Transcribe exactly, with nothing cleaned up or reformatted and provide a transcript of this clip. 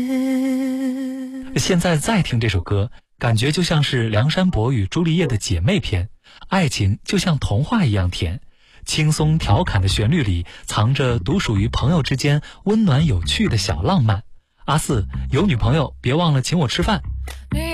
现在再听这首歌，感觉就像是梁山伯与朱丽叶的姐妹篇，爱情就像童话一样甜，轻松调侃的旋律里藏着独属于朋友之间温暖有趣的小浪漫。阿四，有女朋友别忘了请我吃饭。